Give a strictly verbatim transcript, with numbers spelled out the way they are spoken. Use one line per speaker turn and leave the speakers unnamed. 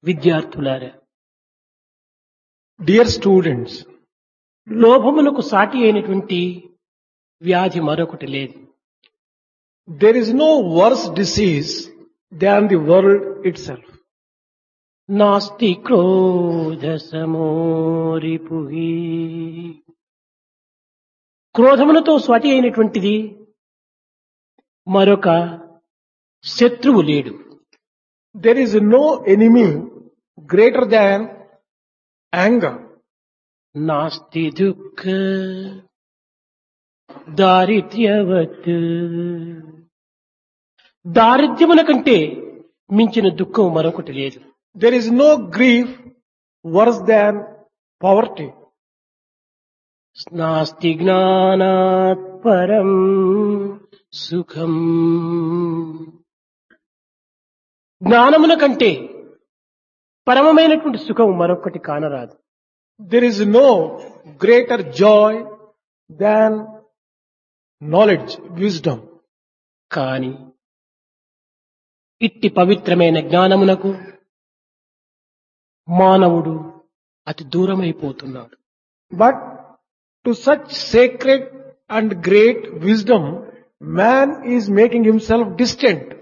విద్యార్థులారా,
Dear students,
లోభమునకు సాటి అయినటువంటి వ్యాధి మరొకటి లేదు.
there is no worse disease than the world itself.
నాస్తి క్రోధ సమోరిపుహి. క్రోధములతో స్వాటి అయినటువంటిది మరొక శత్రువు లేడు.
There is no enemy greater than anger.
నాస్తి దుఃఖ దారిద్ర్యవత్. దారిద్ర్యముల కంటే మించిన దుఃఖం మరొకటి లేదు.
There is no grief worse than poverty.
నాస్తి జ్ఞానాత్ పరం సుఖం. జ్ఞానముల కంటే పరమమైనటువంటి సుఖం మరొకటి కానరాదు.
There is no greater joy than knowledge, wisdom.
కాని ఇట్టి పవిత్రమైన జ్ఞానమునకు మానవుడు అతి దూరమైపోతున్నాడు.
But to such sacred and great wisdom, man is making himself distant.